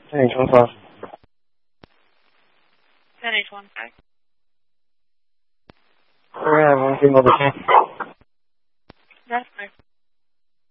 NH15. 10H15. We're having one female to 10. That's fine.